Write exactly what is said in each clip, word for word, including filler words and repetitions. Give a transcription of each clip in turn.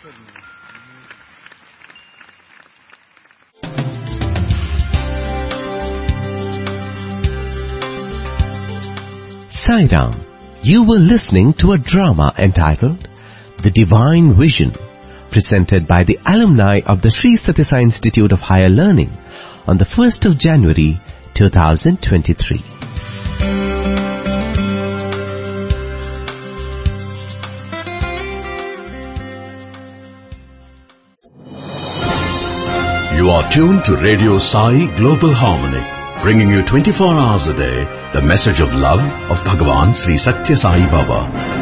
Sai Ram, you were listening to a drama entitled The Divine Vision, presented by the alumni of the Sri Sathya Sai Institute of Higher Learning on the first of January two thousand twenty-three. You are tuned to Radio Sai Global Harmony, bringing you twenty-four hours a day the message of love of Bhagavan Sri Sathya Sai Baba.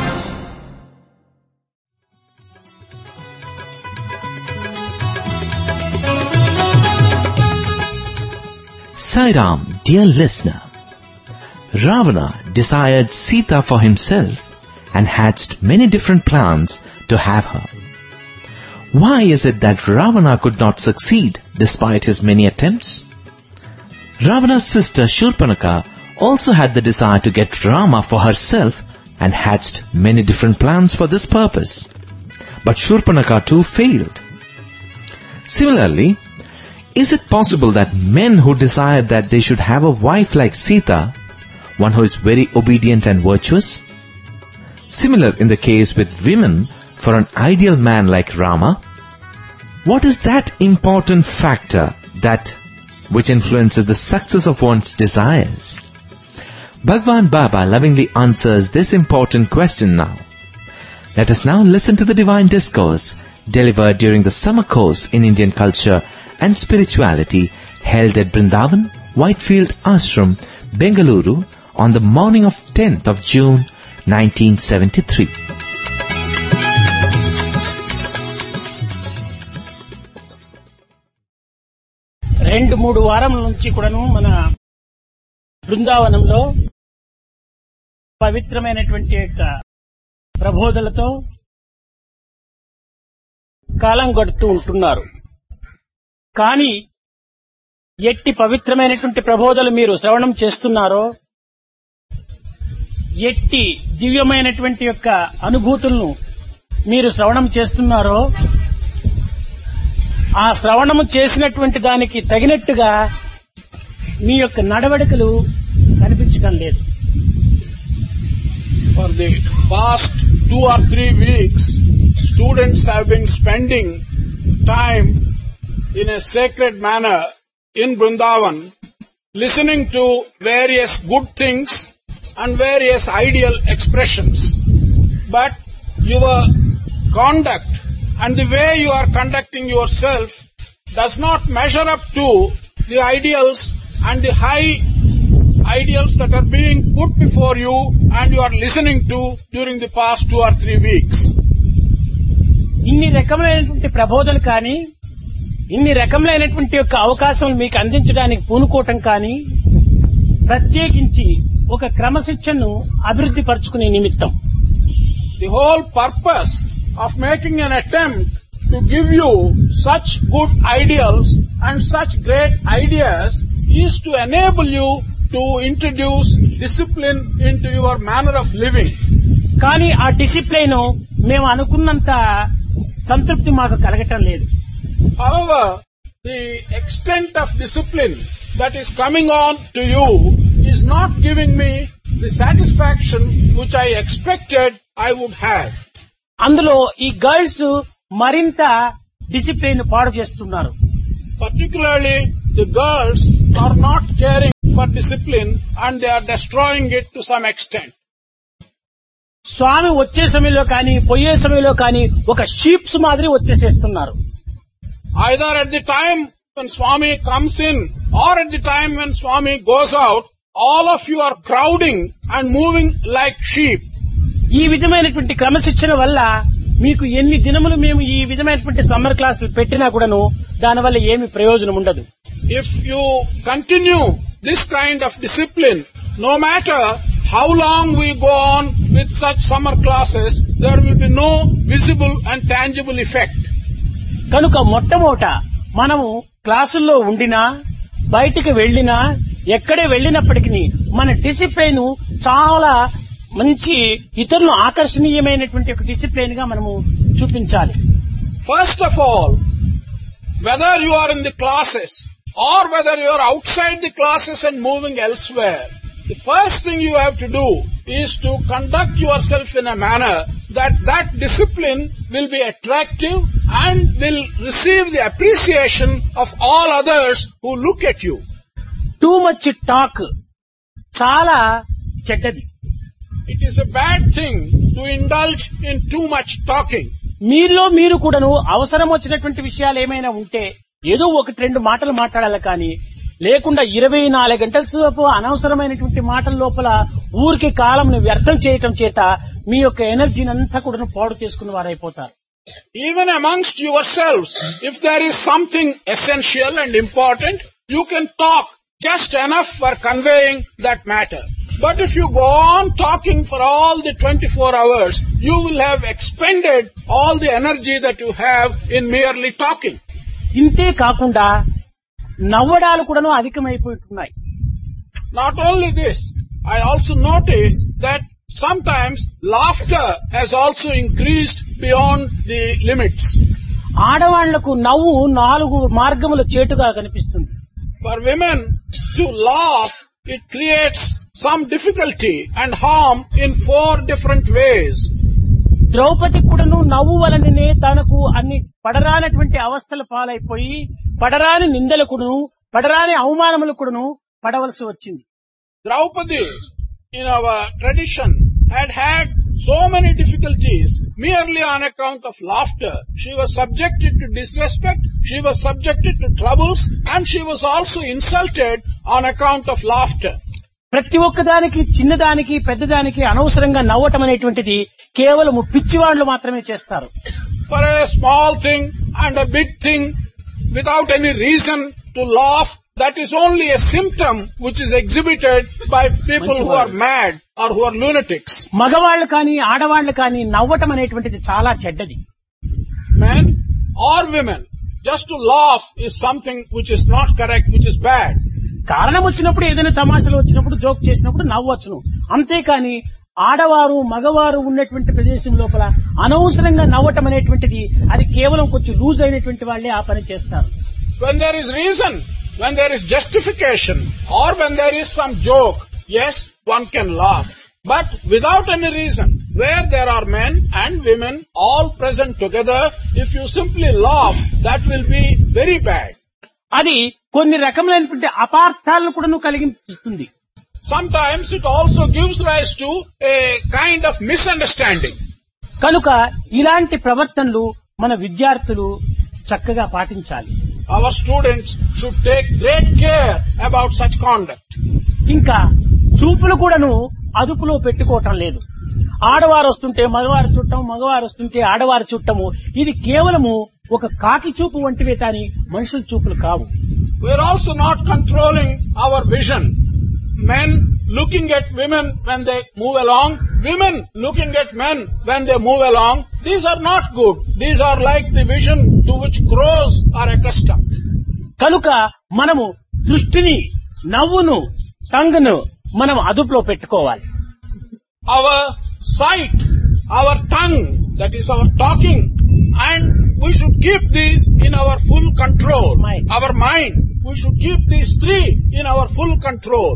Sai Ram, dear listener, Ravana desired Sita for himself and hatched many different plans to have her. Why is it that Ravana could not succeed despite his many attempts? Ravana's sister Shurpanakha also had the desire to get Rama for herself and hatched many different plans for this purpose. But Shurpanakha too failed. Similarly, is it possible that men who desire that they should have a wife like Sita, one who is very obedient and virtuous? Similar in the case with women for an ideal man like Rama? What is that important factor that which influences the success of one's desires? Bhagwan Baba lovingly answers this important question now. Let us now listen to the divine discourse delivered during the summer course in Indian culture and spirituality held at Brindavan, Whitefield Ashram, Bengaluru on the morning of tenth of June nineteen seventy-three. రెండు మూడు వారం నుంచి కూడాను మన బృందావనంలో పవిత్రమైనటువంటి యొక్క ప్రబోధలతో కాలం గడుపుతూ ఉంటున్నారు. కానీ ఎట్టి పవిత్రమైనటువంటి ప్రబోధలు మీరు శ్రవణం చేస్తున్నారో, ఎట్టి దివ్యమైనటువంటి యొక్క అనుభూతులను మీరు శ్రవణం చేస్తున్నారో, ఆ శ్రవణము చేసినటువంటి దానికి తగినట్టుగా మీ యొక్క నడవడికలు కనిపించడం లేదు. For the past two or three weeks, students have been spending time in a sacred manner in Vrindavan, listening to various good things and various ideal expressions. But your conduct and the way you are conducting yourself does not measure up to the ideals and the high ideals that are being put before you and you are listening to during the past two or three weeks. ఇన్ని రకమైనటువంటి ప్రబోధలు కానీ, ఇన్ని రకమైనటువంటి యొక్క అవకాశం మీకు అందించడానికి పూనుకోవటం కానీ, ప్రత్యేకించి ఒక క్రమశిక్షణను అభివృద్ధి పరుచుకునే నిమిత్తం. The whole purpose of making an attempt to give you such good ideals and such great ideas is to enable you to introduce discipline into your manner of living. కానీ ఆ డిసిప్లైన్ మేము అనుకున్నంత సంతృప్తి మాకు కలగటం లేదు. However, the extent of discipline that is coming on to you is not giving me the satisfaction which I expected I would have. అందులో ఈ గర్ల్స్ మరింత డిసిప్లిన్ పాడు చేస్తున్నారు. Particularly, the girls are not caring for discipline and they are destroying it to some extent. స్వామి వచ్చే సమయంలో కానీ పోయే సమయంలో కానీ ఒక షీప్స్ మాదిరి వచ్చేసేస్తున్నారు. Either at the time when Swami comes in or at the time when Swami goes out, all of you are crowding and moving like sheep. ఈ విధమైనటువంటి క్రమశిక్షణ వల్ల మీకు ఎన్ని దినములు మేము ఈ విధమైనటువంటి సమ్మర్ క్లాసులు పెట్టినా కూడాను దానివల్ల ఏమి ప్రయోజనం ఉండదు. If you continue this kind of discipline, no matter how long we go on with such summer classes, there will be no visible and tangible effect. కనుక మొట్టమొదట మనము క్లాసుల్లో ఉండినా బయటికి వెళ్ళినా ఎక్కడే వెళ్ళినప్పటికీ మన డిసిప్లైన్ చాలా మంచి ఇతరులు ఆకర్షణీయమైనటువంటి ఒక డిసిప్లైన్ గా మనము చూపించాలి. First of all, whether you are in the classes or whether you are outside the classes and moving elsewhere, the first thing you have to do is to conduct yourself in a manner that that discipline will be attractive and will receive the appreciation of all others who look at you. Too much talk చాలా చెడ్డది. It is a bad thing to indulge in too much talking. మీలో మీరు కూడాను అవసరం వచ్చినటువంటి విషయాలు ఏమైనా ఉంటే ఏదో ఒకటి రెండు మాటలు మాట్లాడాలి కానీ లేకుండా ఇరవై నాలుగు గంటల సేపు అనవసరమైనటువంటి మాటల లోపల ఊరికి కాలంను వ్యర్థం చేయటం చేత మీ యొక్క ఎనర్జీని అంతా కూడా పాడు చేసుకున్న వారైపోతారు. Even amongst yourselves, if there is something essential and important, you can talk just enough for conveying that matter. But if you go on talking for all the twenty-four hours, you will have expended all the energy that you have in merely talking. ఇంతే కాకుండా నవ్వడాలు కూడాను అధికమైపోతున్నాయి. Not only this, I also notice that sometimes laughter has also increased beyond the limits. ఆడవాళ్లకు నవ్వు నాలుగు మార్గముల చేటుగా కనిపిస్తుంది. For women to laugh, it creates some difficulty and harm in four different ways. Draupadi కూడాను నవ్వు వలననే తనకు అన్ని పడరానటువంటి అవస్థల పాలైపోయి పడరాని నిందలు కూడాను పడరాని అవమానములు కూడాను పడవలసి వచ్చింది. Draupadi, in our tradition, had had so many difficulties merely on account of laughter. She was subjected to disrespect, she was subjected to troubles, and she was also insulted on account of laughter. ప్రతి ఒక్కదానికి చిన్నదానికి పెద్దదానికి అనవసరంగా నవ్వటం అనేటువంటిది కేవలం పిచ్చివాళ్లు మాత్రమే చేస్తారు. For a small thing and a big thing, without any reason to laugh, that is only a symptom which is exhibited by people who are mad or who are lunatics. మగవాళ్లు కానీ ఆడవాళ్లు కానీ నవ్వటం అనేటువంటిది చాలా చెడ్డది. Men or women, just to laugh is something which is not correct, which is bad. కారణం వచ్చినప్పుడు ఏదైనా తమాషలు వచ్చినప్పుడు జోక్ చేసినప్పుడు నవ్వొచ్చును. అంతేకాని ఆడవారు మగవారు ఉన్నటువంటి ప్రదేశం లోపల అనవసరంగా నవ్వటం అనేటువంటిది అది కేవలం కొంచెం లూజ్ అయినటువంటి వాళ్లే ఆ పని చేస్తారు. When there is reason, when there is justification, or when there is some joke, yes, one can laugh. But without any reason, where there are men and women all present together, if you simply laugh, that will be very bad. అది కొన్ని రకములైనటువంటి అపార్థాలను కూడా కలిగిస్తుంది. Sometimes it also gives rise to a kind of misunderstanding. కనుక ఇలాంటి ప్రవర్తనలు మన విద్యార్థులు చక్కగా పాటించాలి. Our students should take great care about such conduct. ఇంకా చూపులు కూడాను అదుపులో పెట్టుకోవటం లేదు. ఆడవారు వస్తుంటే మగవారు చుట్టం, మగవారు వస్తుంటే ఆడవారు చుట్టము, ఇది కేవలము ఒక కాకి చూపు వంటివే కానీ మనుషుల చూపులు కావు. We are also not controlling our vision. Men looking at women when they move along, women looking at men when they move along, these are not good. These are like the vision to which crows are accustomed. కనుక మనము దృష్టిని, నవ్వును, టంగును మనం అదుపులో పెట్టుకోవాలి. Our sight, our tongue, that is our talking, and we should keep these in our full control. Mind. Our mind, we should keep these three in our full control.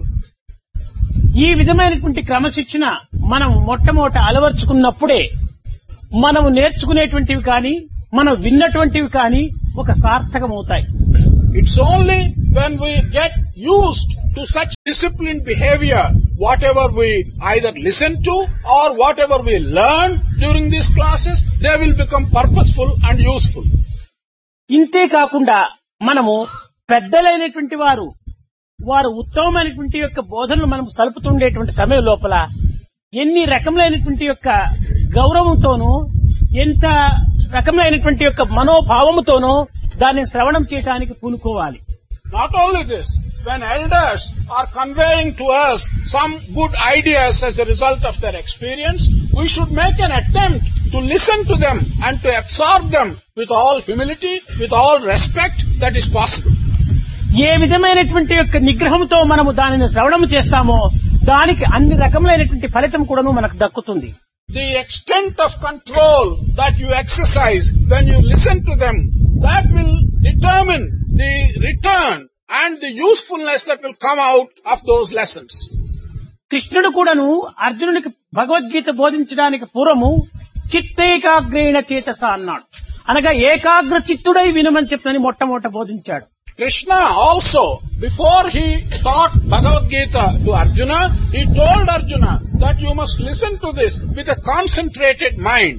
ఈ విధమైనటువంటి క్రమశిక్షణ మనం మొట్టమొదట అలవర్చుకున్నప్పుడే మనము నేర్చుకునేటువంటివి కానీ మనం విన్నటువంటివి కానీ ఒక సార్థకమవుతాయి. It's only when we get used to such disciplined behavior, whatever we either listen to or whatever we learn during these classes, they will become purposeful and useful. ఇంతే కాకుండా మనము పెద్దలైనటువంటి వారు వారు ఉత్తమమైనటువంటి యొక్క బోధనలు మనం సలుపుతుండేటువంటి సమయం లోపల ఎన్ని రకములైనటువంటి యొక్క గౌరవంతోనూ ఎంత రకమైనటువంటి యొక్క మనోభావముతోనూ దాన్ని శ్రవణం చేయడానికి పూనుకోవాలి. Not only this, when elders are conveying to us some good ideas as a result of their experience, we should make an attempt to listen to them and to absorb them with all humility, with all respect that is possible. ఏ విధమైనటువంటి యొక్క నిగ్రహంతో మనము దానిని శ్రవణం చేస్తామో దానికి అన్ని రకములైనటువంటి ఫలితం కూడాను మనకు దక్కుతుంది. the extent of control that you exercise when you listen to them, that will determine the return and the usefulness that will come out of those lessons. కృష్ణుడు కూడాను అర్జునుడికి భగవద్గీత బోధించడానికి పూర్వము చిత్తేకాగ్రేణ చేతస అన్నాడు. అనగా ఏకాగ్ర చిత్తుడై వినమని చెప్పని మొట్టమొదట బోధించాడు. Krishna also, before he taught Bhagavad Gita to Arjuna, he told Arjuna that you must listen to this with a concentrated mind.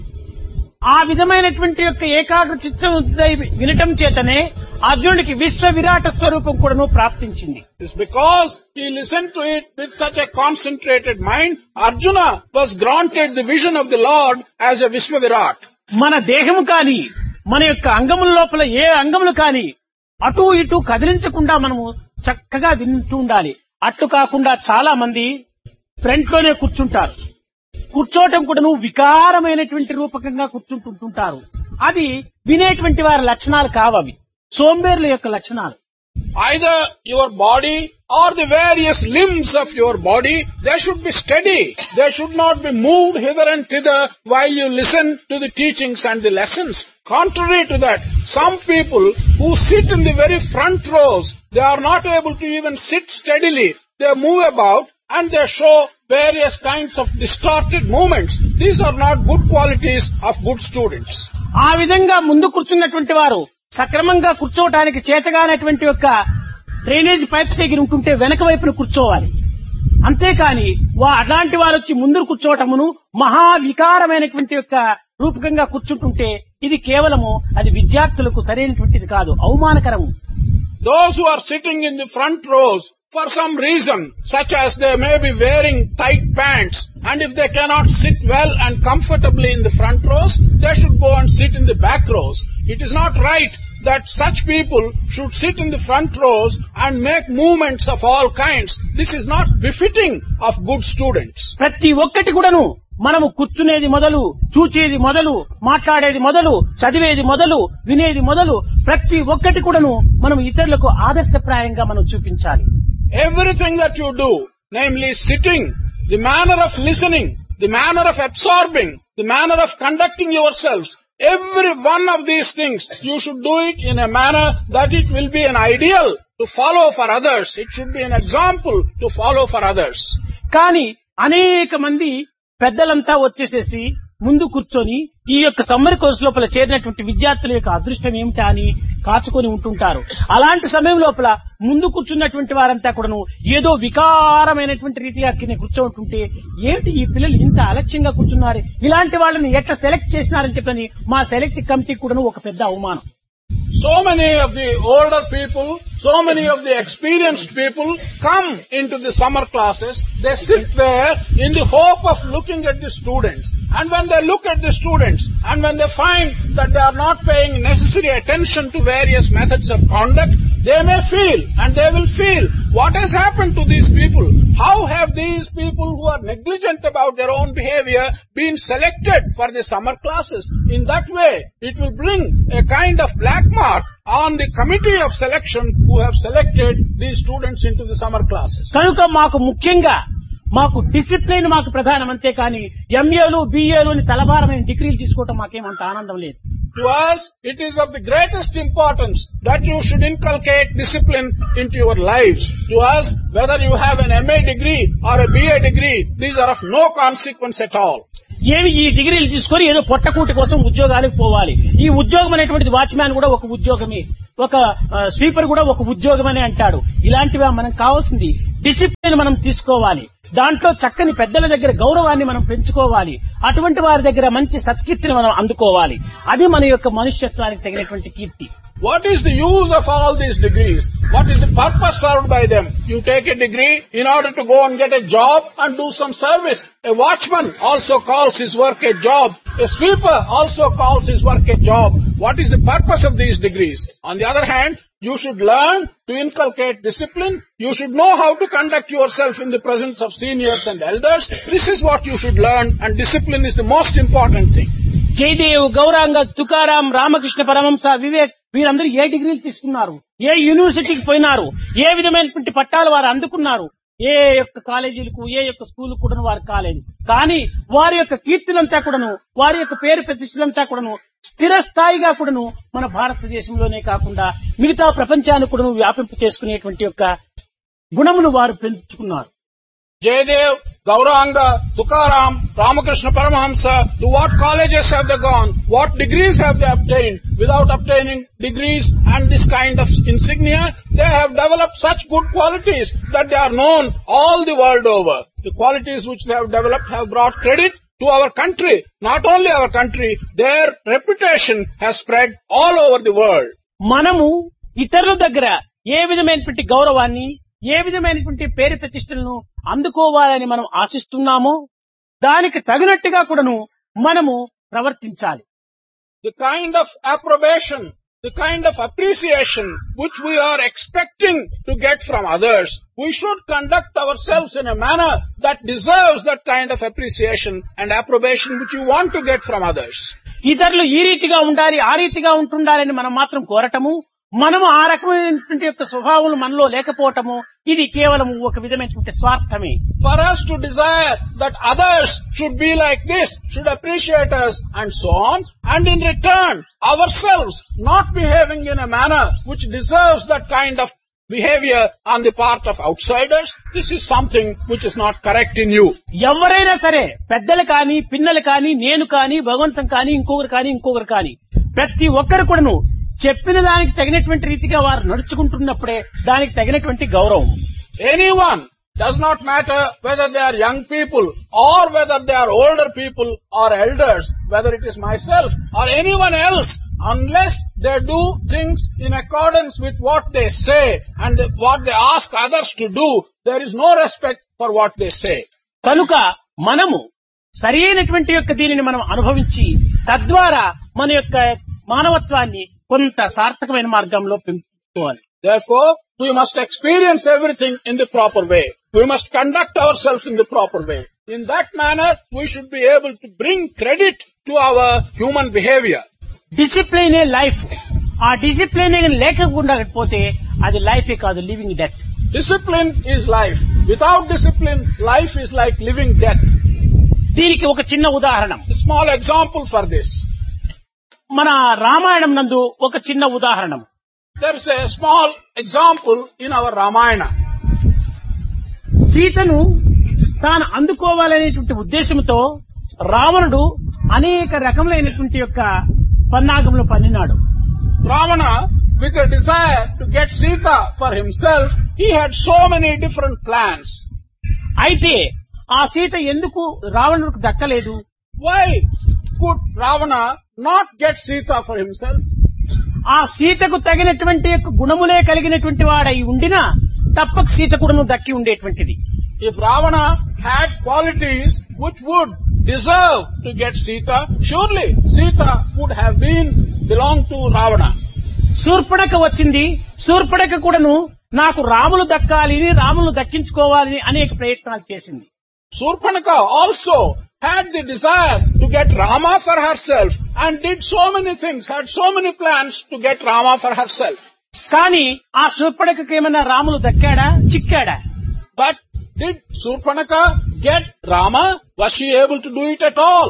ఆ విధమైనటువంటి యొక్క ఏకాగ్ర చిత్తం వినటం చేతనే అర్జునుడికి విశ్వ విరాట స్వరూపం కూడాను ప్రాప్తించింది. It's because he listened to it with such a concentrated mind, Arjuna was granted the vision of the Lord as a Vishwa Virat. మన దేహము కాని మన యొక్క అంగముల లోపల ఏ అంగములు కాని అటు ఇటు కదిలించకుండా మనము చక్కగా వింటూ ఉండాలి. అట్టు కాకుండా చాలా మంది ఫ్రంట్ లోనే కూర్చుంటారు. కూర్చోవటం కూడా నువ్వు వికారమైనటువంటి రూపకంగా కూర్చుంటుంటారు. అది వినేటువంటి వారి లక్షణాలు కావవి, సోంబేరుల యొక్క లక్షణాలు. Either your body or the various limbs of your body, they should be steady. They should not be moved hither and thither while you listen to the teachings and the lessons. Contrary to that, some people who sit in the very front rows, they are not able to even sit steadily. They move about and they show various kinds of distorted movements. These are not good qualities of good students. ఆ విధంగా ముందు కూర్చున్నటువంటి వారు సక్రమంగా కూర్చోవటానికి చేతగానటువంటి యొక్క drainage pipes దగ్గర ఉంటుంటే వెనక వైపున కూర్చోవాలి. అంతేకాని వా అలాంటి వారు వచ్చి ముందు కూర్చోవటమును మహా వికారమైనటువంటి యొక్క రూపకంగా కూర్చుంటుంటే ఇది కేవలము అది విద్యార్థులకు సరైనటువంటిది కాదు, అవమానకరము. Those who are sitting in the front rows for some reason, such as they may be wearing tight pants, and if they cannot sit well and comfortably in the front rows, they should go and sit in the back rows. It is not right that such people should sit in the front rows and make movements of all kinds. This is not befitting of good students. ప్రతి ఒక్కటి కూడాను మనము కూర్చునేది మొదలు, చూచేది మొదలు, మాట్లాడేది మొదలు, చదివేది మొదలు, వినేది మొదలు ప్రతి ఒక్కటి కూడాను మనం ఇతరులకు ఆదర్శప్రాయంగా మనం చూపించాలి. Everything that you do, namely sitting, the manner of listening, the manner of absorbing, the manner of conducting yourselves, every one of these things, you should do it in a manner that it will be an ideal to follow for others. It should be an example to follow for others. కానీ అనేక మంది పెద్దలంతా వచ్చేసేసి ముందు కూర్చొని ఈ యొక్క summer course లోపల చేరినటువంటి విద్యార్థుల యొక్క అదృష్టం ఏమిటా అని కాచుకొని ఉంటుంటారు. అలాంటి సమయం లోపల ముందు కూర్చున్నటువంటి వారంతా కూడాను ఏదో వికారమైనటువంటి రీతిగా కింద కూర్చోంటుంటే ఏమిటి ఈ పిల్లలు ఇంత అలక్ష్యంగా కూర్చున్నారు, ఇలాంటి వాళ్ళని ఎట్లా సెలెక్ట్ చేసినారని చెప్పని మా సెలెక్ట్ కమిటీ కూడాను ఒక పెద్ద అవమానం. So many of the older people, so many of the experienced people come into the summer classes. They sit there in the hope of looking at the students. And when they look at the students, and when they find that they are not paying necessary attention to various methods of conduct, they may feel, and they will feel, what has happened to these people? How have these people who are negligent about their own behavior been selected for the summer classes? In that way, it will bring a kind of black mark on the committee of selection who have selected these students into the summer classes. కనుక మాకు ముఖ్యంగా మాకు discipline మాకు ప్రధానం, అంతే కానీ ఎంఏలు బిఏలు అని తలభారమైన డిగ్రీలు తీసుకోవటం మాకేమంత ఆనందం లేదు. To us, it is of the greatest importance that you should inculcate discipline into your lives. To us, whether you have an M A degree or a B A degree, these are of no consequence at all. ఏమి ఈ డిగ్రీలు తీసుకొని ఏదో పొట్టకూటి కోసం ఉద్యోగాలకు పోవాలి. ఈ ఉద్యోగం అనేటువంటిది వాచ్మ్యాన్ కూడా ఒక ఉద్యోగమే, ఒక స్వీపర్ కూడా ఒక ఉద్యోగమని అంటాడు. ఇలాంటివి మనం కావాల్సింది డిసిప్లిన్ మనం తీసుకోవాలి. దాంట్లో చక్కని పెద్దల దగ్గర గౌరవాన్ని మనం పెంచుకోవాలి. అటువంటి వారి దగ్గర మంచి సత్కీర్తిని మనం అందుకోవాలి. అది మన యొక్క మనుష్యత్వానికి తగినటువంటి కీర్తి. What is the use of all these degrees? What is the purpose served by them? You take a degree in order to go and get a job and do some service. A watchman also calls his work a job. A sweeper also calls his work a job. What is the purpose of these degrees? On the other hand, you should learn to inculcate discipline. You should know how to conduct yourself in the presence of seniors and elders. This is what you should learn, and discipline is the most important thing. Jayadev, Gauranga, Tukaram, Ramakrishna Paramahamsa, Vivek వీరందరూ ఏ డిగ్రీలు తీసుకున్నారు, ఏ యూనివర్సిటీకి పోయినారు, ఏ విధమైనటువంటి పట్టాలు వారు అందుకున్నారు, ఏ యొక్క కాలేజీలకు ఏ యొక్క స్కూల్ కూడా వారు కాలేదు. కానీ వారి యొక్క కీర్తులంతా కూడాను, వారి యొక్క పేరు ప్రతిష్టలంతా కూడాను స్థిర స్థాయిగా కూడాను మన భారతదేశంలోనే కాకుండా మిగతా ప్రపంచాన్ని కూడాను వ్యాపింప చేసుకునేటువంటి యొక్క గుణమును వారు పెంచుకున్నారు. Jaydev, Gauranga, Tukaram, Ramakrishna Paramahamsa, to what colleges have they gone? What degrees have they obtained? Without obtaining degrees and this kind of insignia, they have developed such good qualities that they are known all the world over. The qualities which they have developed have brought credit to our country. Not only our country, their reputation has spread all over the world. మనము ఇతరుల దగ్గర ఏ విధమైనటువంటి గౌరవాన్ని, ఏ విధమైనటువంటి పేరు ప్రతిష్టలను అందుకోవాలని మనం ఆశిస్తున్నామో దానికి తగినట్టుగా కూడాను మనము ప్రవర్తించాలి. The kind of approbation, the kind of appreciation which we are expecting to get from others, we should conduct ourselves in a manner that deserves that kind of appreciation and approbation which you want to get from others. ఇతరులు ఈ రీతిగా ఉండాలి, ఆ రీతిగా ఉంటుండాలని మనం మాత్రం కోరటము, మనము ఆ రకమైనటువంటి యొక్క స్వభావం మనలో లేకపోవటము, ఇది కేవలం ఒక విధమైనటువంటి స్వార్థమే. For us to desire that others should be like this, should appreciate us and so on, and in return ourselves not behaving in a manner which deserves that kind of behavior on the part of outsiders, this is something which is not correct in you. ఎవరైనా సరే, పెద్దలు కానీ, పిన్నలు కానీ, నేను కానీ, భగవంతం కానీ, ఇంకొకరు కానీ, ఇంకొకరు కానీ, ప్రతి ఒక్కరు కూడాను చెప్పిన దానికి తగినటువంటి రీతిగా వారు నడుచుకుంటున్నప్పుడే దానికి తగినటువంటి గౌరవం. Anyone, does not matter whether they are young people or whether they are older people or elders, whether it is myself or anyone else, unless they do things in accordance with what they say and what they ask others to do, there is no respect for what they say. కనుక మనము సరి అయినటువంటి యొక్క దీనిని మనం అనుభవించి తద్వారా మన యొక్క మానవత్వాన్ని కొంత సార్థకమైన మార్గంలో పెంచుకోవాలి. Therefore, we must experience everything in the proper way. We must conduct ourselves in the proper way. In that manner, we should be able to bring credit to our human behavior. Discipline A life. ఆ discipline లేకుండా పోతే అది life కాదు, living death. Discipline is life. Without discipline, life is like living death. దీనికి ఒక చిన్న ఉదాహరణ. A small example for this. మన రామాయణం నందు ఒక చిన్న ఉదాహరణ. There is a small example in our Ramayana. సీతను తాను అందుకోవాలనేటువంటి ఉద్దేశంతో రావణుడు అనేక రకములైనటువంటి యొక్క పన్నాగంలో పన్నినాడు. Ravana, with a desire to get Sita for himself, he had so many different plans. అయితే ఆ సీత ఎందుకు రావణుడికి దక్కలేదు? Why could Ravana not get Sita for himself? ఆ సీతకు తగినటువంటి యొక్క గుణములే కలిగినటువంటి వాడై ఉండినా తప్పక సీత కూడాను దక్కి ఉండేటువంటిది. If Ravana had qualities which would deserve to get Sita, surely Sita would have been belong to Ravana. Shurpanakha వచ్చింది. శూర్పణఖ కూడాను నాకు రాములు దక్కాలి, రాములు దక్కించుకోవాలని అనేక ప్రయత్నాలు చేసింది. Surpanaka also had the desire to get Rama for herself and did so many things, had so many plans to get Rama for herself. కానీ ఆ శూర్పణఖకి ఏమన్నా Ramulu దక్కాడా, చిక్కాడా? But did Surpanaka get Rama? Was she able to do it at all?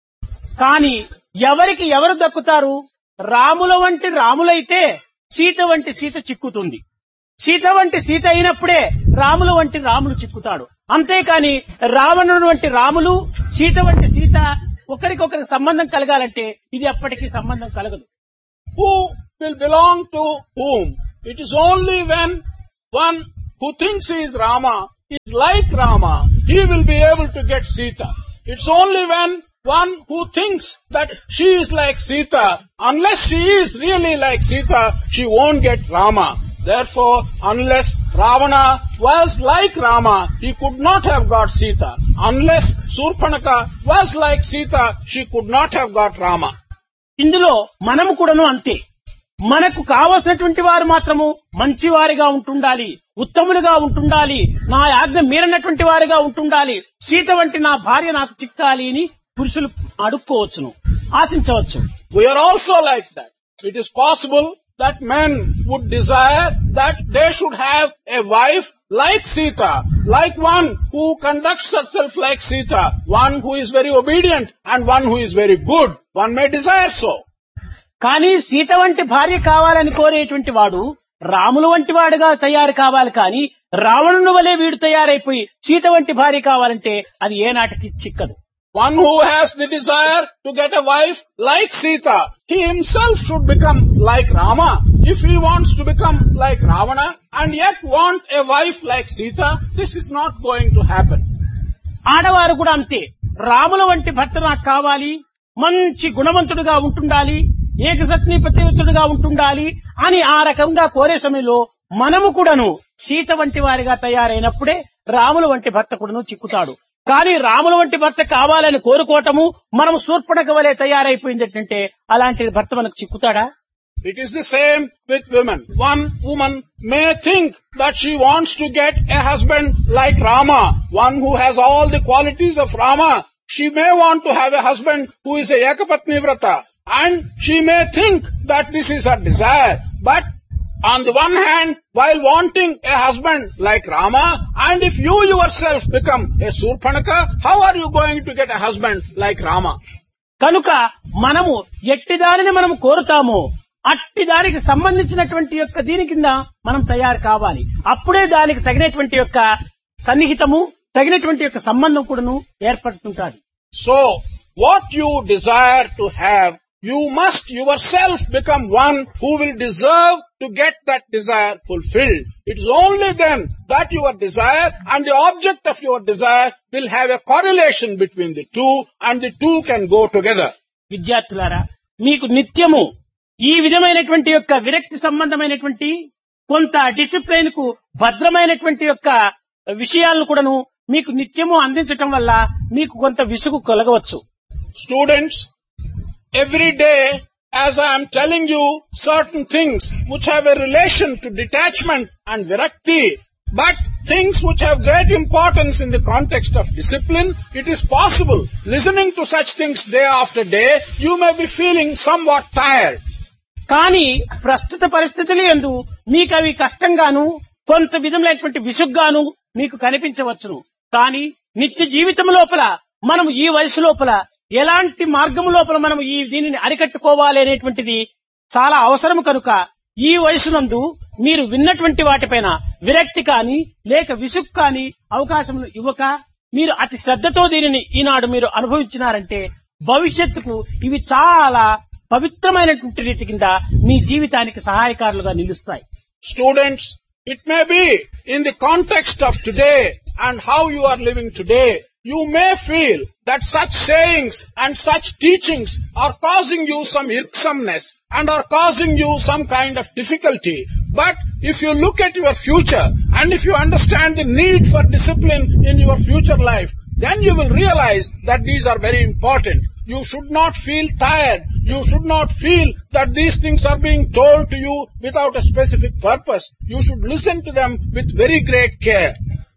కానీ ఎవరికి ఎవరు దక్కుతారు? రాముల వంటి రాములైతే సీత వంటి సీత చిక్కుతుంది. సీత వంటి సీత అయినప్పుడే రాముల వంటి రాములు చిక్కుతాడు. అంతేకాని రావణుడు వంటి రాములు, సీత వంటి సీత ఒకరికొకరికి సంబంధం కలగాలంటే ఇది అప్పటికీ సంబంధం కలగదు. Who will belong to whom? It is only when one who thinks he is Rama is like Rama, he will be able to get Sita. It's only when one who thinks that she is like Sita, unless she is really like Sita, she won't get Rama. Therefore, unless Ravana was like Rama, he could not have got Sita. Unless Surpanaka was like Sita, she could not have got Rama. ఇందులో మనము కూడాను అంతే. మనకు కావలసినటువంటి వారు మాత్రము మంచివారిగా ఉంటుండాలి, ఉత్తములుగా ఉంటుండాలి, నా ఆజ్ఞ మీరనటువంటి వారిగా ఉంటుండాలి, సీత వంటి నా భార్య నాకు చిక్కాలి అని పురుషులు అడుక్కోవచ్చును, ఆశించవచ్చు. We are also like that. It is possible that men would desire that they should have a wife like Sita, like one who conducts herself like Sita, one who is very obedient and one who is very good. One may desire so. కానీ సీత వంటి భార్య కావాలని కోరేటువంటి వాడు రాములు వంటి వాడుగా తయారు కావాలి, కానీ రావణుని వలె వీడు తయారైపోయి సీత వంటి భార్య కావాలంటే అది ఏనాటికి చిక్కదు. One who has the desire to get a wife like Sita, he himself should become like Rama. If he wants to become like Ravana and yet want a wife like Sita, this is not going to happen. ఆడవారు కూడా అంతే. రాముల వంటి భర్త నాకు కావాలి, మంచి గుణవంతుడుగా ఉంటుండాలి, ఏకసత్ని ప్రతివతుడుగా ఉంటుండాలి అని ఆ రకంగా కోరే సమయంలో మనము కూడాను సీత వంటి వారిగా తయారైనప్పుడే రాముల వంటి భర్త కూడాను చిక్కుతాడు. కానీ రాముల వంటి భర్త కావాలని కోరుకోవటము మనం శూర్పణఖ వలె తయారైపోయిందంటే అలాంటి భర్త మనకు చిక్కుతాడా? It is the same with women. One woman may think that she wants to get a husband like Rama, one who has all the qualities of Rama. She may want to have a husband who is a Ekapatni Vrata, and she may think that this is her desire. But on the one hand, while wanting a husband like Rama, and if you yourself become a Surpanaka, how are you going to get a husband like Rama? కనుక మనము ఎట్టి దానిని మనం కోరుతామో అట్టి దానికి సంబంధించినటువంటి యొక్క దీని కింద మనం తయారు కావాలి. అప్పుడే దానికి తగినటువంటి యొక్క సన్నిహితము, తగినటువంటి యొక్క సంబంధం కూడాను ఏర్పడుతుంటాది. So, what you desire to have, you must yourself become one who will deserve to get that desire fulfilled. It is only then that your desire and the object of your desire will have a correlation between the two, and the two can go together. విద్యార్థులారా, మీకు నిత్యము ఈ విధమైనటువంటి యొక్క విరక్తి సంబంధమైనటువంటి కొంత discipline కు భద్రమైనటువంటి యొక్క విషయాలను కూడాను మీకు నిత్యము అందించటం వల్ల మీకు కొంత విసుగు కలగవచ్చు. Students, every day as I am telling you certain things which have a relation to detachment and virakti, but things which have great importance in the context of discipline, it is possible, listening to such things day after day, you may be feeling somewhat tired. కానీ ప్రస్తుత పరిస్థితులు యందు మీకు అవి కష్టంగాను కొంత విధమైనటువంటి విసుగ్గాను మీకు కనిపించవచ్చును. కానీ నిత్య జీవితం లోపల మనం ఈ వయసు లోపల ఎలాంటి మార్గము లోపల మనం ఈ దీనిని అరికట్టుకోవాలి అనేటువంటిది చాలా అవసరం. కనుక ఈ వయసునందు మీరు విన్నటువంటి వాటిపైన విరక్తి కానీ లేక విసుగు కానీ అవకాశములు ఇవ్వక మీరు అతి శ్రద్ధతో దీనిని ఈనాడు మీరు అనుభవించినారంటే భవిష్యత్తుకు ఇవి చాలా పవిత్రమైనటువంటి రీతి కింద మీ జీవితానికి సహాయకారులుగా నిలుస్తాయి. Students, it may be in the context of today and how you are living today, you may feel that such sayings and such teachings are causing you some irksomeness and are causing you some kind of difficulty. But if you look at your future and if you understand the need for discipline in your future life, then you will realize that these are very important. You should not feel tired. You should not feel that these things are being told to you without a specific purpose. You should listen to them with very great care.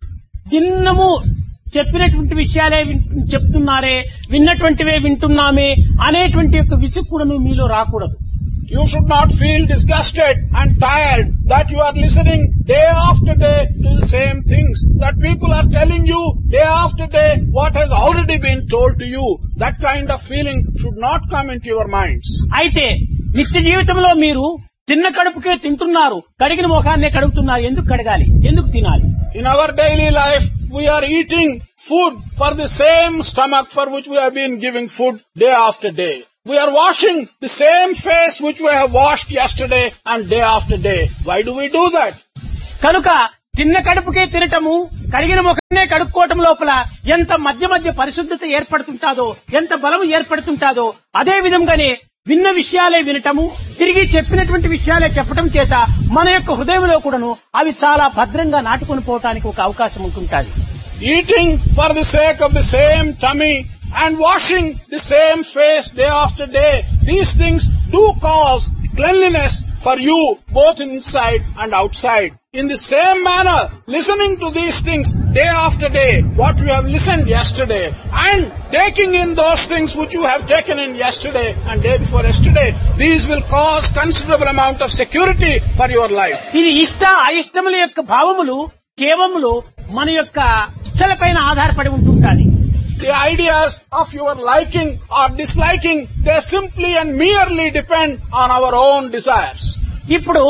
దిన్నము చెప్పినటువంటి విషయాలే చెప్తున్నారే, విన్నటువంటివే వింటున్నామే అనేటువంటి యొక్క విసుక్కుడను మీలో రాకూడదు. You should not feel disgusted and tired that you are listening day after day to the same things, that people are telling you day after day what has already been told to you. That kind of feeling should not come into your minds. అయితే నిత్య జీవితంలో మీరు తిన్న కడుపుకే తింటున్నారు, కడిగిన ముఖాన్నే కడుగుతున్నారు. ఎందుకు కడగాలి? ఎందుకు తినాలి? In our daily life, we are eating food for the same stomach for which we have been giving food day after day. We are washing the same face which we have washed yesterday and day after day. Why do we do that? కనుక తిన్న కడుపుకే తినటము, కడిగిన ముఖాన్నే కడుక్కోవటం లోపల ఎంత మధ్య మధ్య పరిశుద్ధత ఏర్పడుతుంటాదో, ఎంత బలము ఏర్పడుతుంటాదో, అదే విధంగానే విన్న విషయాలే వినటము, తిరిగి చెప్పినటువంటి విషయాలే చెప్పటం చేత మన యొక్క హృదయంలో కూడాను అవి చాలా భద్రంగా నాటుకొని పోవటానికి ఒక అవకాశం ఉంటుంటుంది. Eating for the sake of the same tummy and washing the same face day after day, these things do cause cleanliness for you both inside and outside. In the same manner, listening to these things day after day, what you have listened yesterday, and taking in those things which you have taken in yesterday and day before yesterday, these will cause considerable amount of security for your life. ఇది ఇష్ట అయిష్టముల యొక్క భావములు కేవలములు మన యొక్క ఇచ్చలపైన ఆధారపడి ఉంటుంటాయి. The ideas of your liking or disliking, they simply and merely depend on our own desires. ఇప్పుడు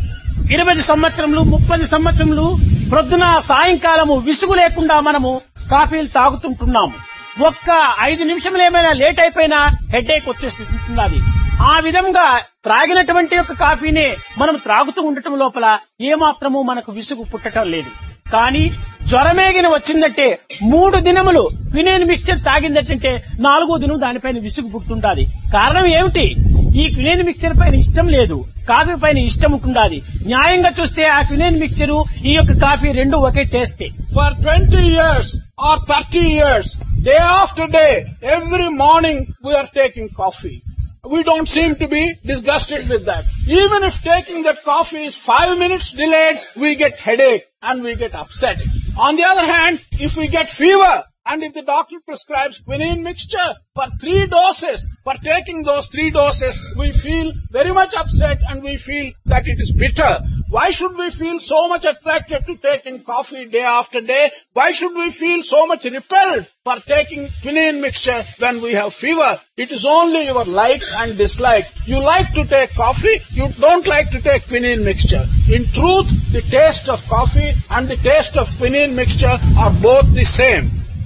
ఇరవై సంవత్సరములు ముప్పై సంవత్సరములు ప్రొద్దున సాయంకాలము విసుగు లేకుండా మనము కాఫీలు తాగుతుంటున్నాము. ఒక్క ఐదు నిమిషములు ఏమైనా లేట్ అయిపోయినా హెడేక్ వచ్చేస్తున్నది. ఆ విధంగా త్రాగినటువంటి యొక్క కాఫీనే మనం త్రాగుతూ ఉండటం లోపల ఏమాత్రము మనకు విసుగు పుట్టడం లేదు. కానీ జ్వరమేగిన వచ్చిందంటే మూడు దినములు క్వినైన్ మిక్చర్ తాగిందంటే నాలుగో దినం దానిపైన విసుగు పుడుతుండాది. కారణం ఏమిటి? ఈ క్వినైన్ మిక్చర్ పైన ఇష్టం లేదు, కాఫీ పైన ఇష్టం ఉంటుండాది. న్యాయంగా చూస్తే ఆ క్వినైన్ మిక్చర్ ఈ యొక్క కాఫీ రెండు ఒకే టేస్టే. For twenty years or thirty years, day after day, every morning we are taking coffee. We don't seem to be disgusted with that. Even if taking that coffee is five minutes delayed, we get headache and we get upset. On the other hand, if we get fever, and if the doctor prescribes quinine mixture for three doses, for taking those three doses, we feel very much upset and we feel that it is bitter. Why should we feel so much attracted to taking coffee day after day? Why should we feel so much repelled for taking quinine mixture when we have fever? It is only your like and dislike. You like to take coffee, you don't like to take quinine mixture. In truth, the taste of coffee and the taste of quinine mixture are both the same.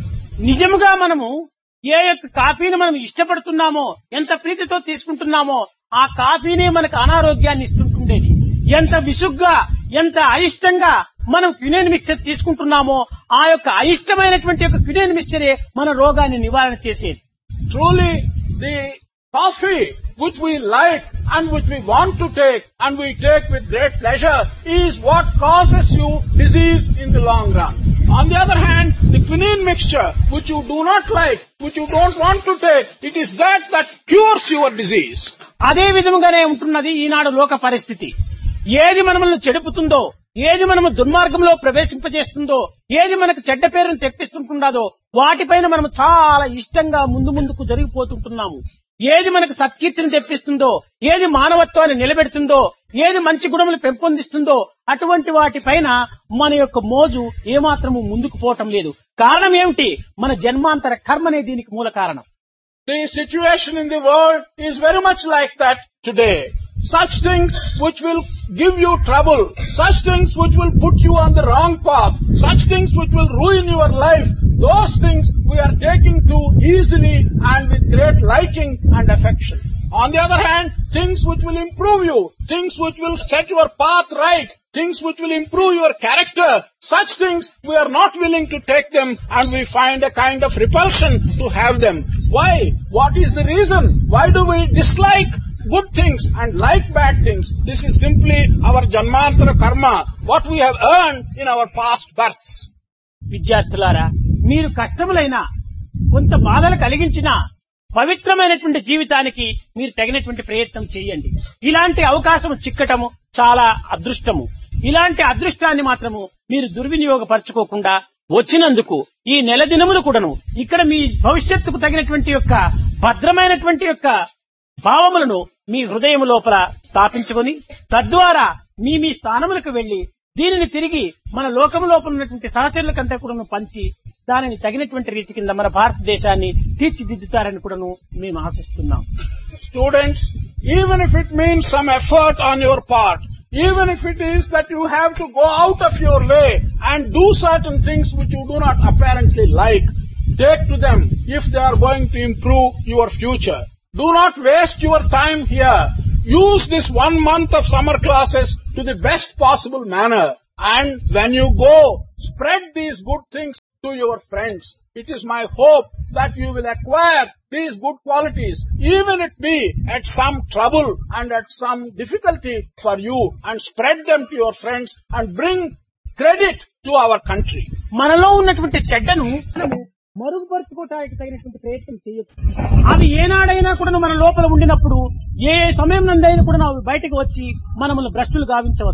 నిజముగా మనము ఏ యొక్క కాఫీని మనం ఇష్టపడుతున్నామో, ఎంత ప్రీతితో తీసుకుంటున్నామో ఆ కాఫీనే మనకు అనారోగ్యాన్ని ఇస్తుంటుండేది. ఎంత విసుగ్గా, ఎంత అయిష్టంగా మనం క్వినైన్ మిక్చర్ తీసుకుంటున్నామో ఆ యొక్క అయిష్టమైనటువంటి యొక్క క్వినైన్ మిక్చరే మన రోగాన్ని నివారణ చేసేది. Truly, the coffee which we like and which we want to take and we take with great pleasure is what causes you disease in the long run. On the other hand, the quinine mixture which you do not like, which you don't want to take, it is that that cures your disease. అదే విధముగానే ఉంటున్నది ఈనాడు లోక పరిస్థితి. ఏది మనల్ని చెడుపుతుందో, ఏది మనము దుర్మార్గంలో ప్రవేశింపజేస్తుందో, ఏది మనకు చెడ్డ పేరును తెప్పిస్తుంటుండదో వాటిపైన మనం చాలా ఇష్టంగా ముందు ముందుకు జరిగిపోతుంటున్నాము. ఏది మనకు సత్కీర్తిని తెప్పిస్తుందో, ఏది మానవత్వాన్ని నిలబెడుతుందో, ఏది మంచి గుణములు పెంపొందిస్తుందో అటువంటి వాటిపైన మన యొక్క మోజు ఏమాత్రము ముందుకు పోవటం లేదు. కారణం ఏమిటి? మన జన్మాంతర కర్మనే దీనికి మూల కారణం. The situation in the world is very much like that today. Such things which will give you trouble, such things which will put you on the wrong path, such things which will ruin your life, those things we are taking too easily and with great liking and affection. On the other hand, things which will improve you, things which will set your path right, things which will improve your character, such things we are not willing to take them and we find a kind of repulsion to have them. Why? What is the reason? Why do we dislike good things and like bad things? This is simply our janmantara karma, what we have earned in our past births. విద్యార్థులారా, మీరు కష్టములైన కొంత బాధలు కలిగించిన పవిత్రమైనటువంటి జీవితానికి మీరు తగినటువంటి ప్రయత్నం చేయండి. ఇలాంటి అవకాశం చిక్కటము చాలా అదృష్టము. ఇలాంటి అదృష్టాన్ని మాత్రము మీరు దుర్వినియోగపరచుకోకుండా వచ్చినందుకు ఈ నెల దినములు కూడాను ఇక్కడ మీ భవిష్యత్తుకు తగినటువంటి యొక్క భద్రమైనటువంటి యొక్క భావములను మీ హృదయం లోపల స్థాపించుకొని తద్వారా మీ మీ స్థానములకు వెళ్లి దీనిని తిరిగి మన లోకం లోపల ఉన్నటువంటి సహచరులకంతా కూడాను పంచి దానిని తగినటువంటి రీతి కింద మన భారతదేశాన్ని తీర్చిదిద్దుతారని కూడాను మేము ఆశిస్తున్నాం. Students, even if it means some effort on your part, even if it is that you have to go out of your way and do certain things which you do not apparently like, take to them if they are going to improve your future. Do not waste your time here. Use this one month of summer classes to the best possible manner. And when you go, spread these good things to your friends. It is my hope that you will acquire these good qualities, even it be at some trouble and at some difficulty for you, and spread them to your friends and bring credit to our country. మనలో ఉన్నటువంటి చెడ్డను మరుగుపరుచుకోవడానికి తగినటువంటి ప్రయత్నం చేయొచ్చు. అవి ఏనాడైనా కూడా మన లోపల ఉండినప్పుడు ఏ సమయం నందైనా కూడా అవి బయటకు వచ్చి మనల్ని భ్రష్టులు గావించవచ్చు.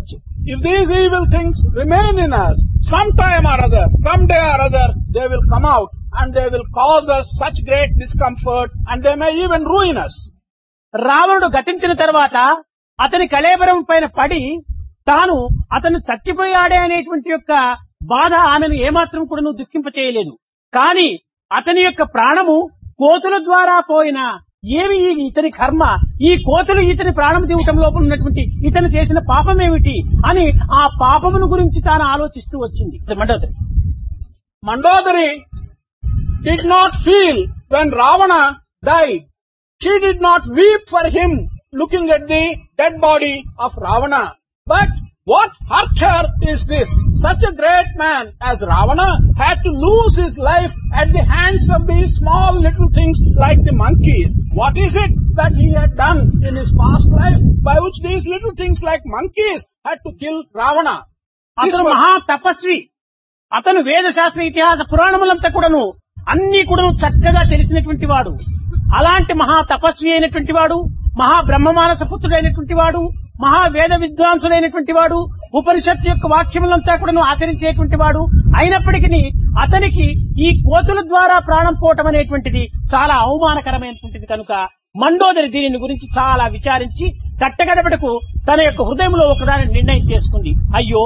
if these evil things remain in us, sometime or other, someday or other, they will come out and they will cause us such great discomfort and they may even ruin us. రావణుడు గతించిన తర్వాత అతని కళేబరం పైన పడి తాను అతను చచ్చిపోయాడే అనేటువంటి యొక్క బాధ ఆమెను ఏమాత్రం కూడా నువ్వు దుఃఖింప చేయలేదు. కానీ అతని యొక్క ప్రాణము కోతుల ద్వారా పోయిన ఏమి ఈ ఇతని కర్మ, ఈ కోతులు ఇతని ప్రాణం తీవటం లోపల ఉన్నటువంటి ఇతను చేసిన పాపం ఏమిటి అని ఆ పాపమును గురించి తాను ఆలోచిస్తూ వచ్చింది Mandodari. Mandodari did not feel when Ravana died. She did not weep for him looking at the dead body of Ravana. But what hurt her is this: such a great man as Ravana had to lose his life at the hands of these small little things like the monkeys. What is it that he had done in his past life by which these little things like monkeys had to kill Ravana? అతను మహా తపస్వి. అతను వేదశాస్త్ర ఇతిహాస పురాణములంతా కూడాను అన్ని కూడాను చక్కగా తెలిసినటువంటి వాడు. అలాంటి మహా తపస్వి అయినటువంటి వాడు, మహా బ్రహ్మమానస పుత్రుడైనటువంటి వాడు, మహా వేద విద్వాంసుడైనటువంటి వాడు, ఉపనిషత్తు యొక్క వాక్యములంతా కూడాను ఆచరించేటువంటి వాడు అయినప్పటికీ అతనికి ఈ కోతుల ద్వారా ప్రాణం పోవటం అనేటువంటిది చాలా అవమానకరమైనటువంటిది. కనుక మండోదరి దీనిని గురించి చాలా విచారించి కట్టగడపటకు తన యొక్క హృదయంలో ఒకదాని నిర్ణయం చేసుకుంది. అయ్యో,